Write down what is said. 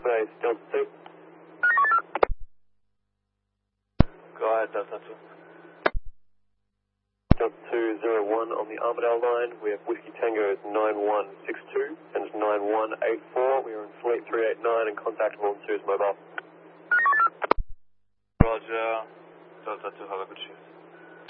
base, Delta 2. Go ahead, Delta 2. Delta 201 on the Armadale line. We have Whiskey Tango 9162 and 9184. We are in Fleet 389 and contactable on Suez Mobile. Roger. Delta 2, have a good shift.